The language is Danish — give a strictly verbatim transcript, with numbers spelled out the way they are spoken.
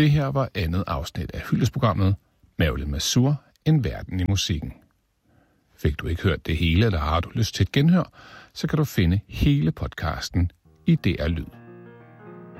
Det her var andet afsnit af hyldestprogrammet Mavle Mazur, en verden i musikken. Fik du ikke hørt det hele, eller har du lyst til et genhør, så kan du finde hele podcasten i D R Lyd.